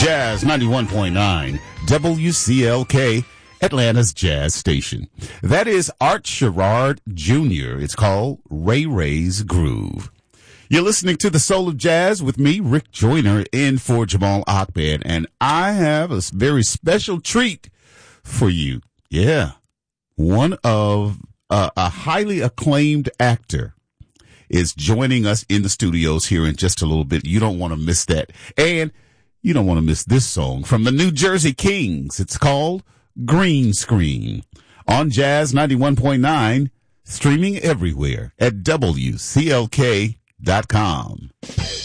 Jazz 91.9, WCLK, Atlanta's jazz station. That is Art Sherrard Jr. It's called Ray Ray's Groove. You're listening to The Soul of Jazz with me, Rick Joyner, in for Jamal Ahmed, and I have a very special treat for you. Yeah, one of a highly acclaimed actor is joining us in the studios here in just a little bit. You don't want to miss that. And you don't want to miss this song from the New Jersey Kings. It's called Green Screen on Jazz 91.9, streaming everywhere at WCLK.com.